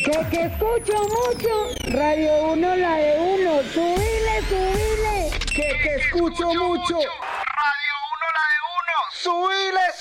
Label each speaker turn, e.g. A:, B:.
A: Que escucho mucho, Radio 1 la de uno, subile.
B: Que escucho mucho, Radio 1 la de uno, subile.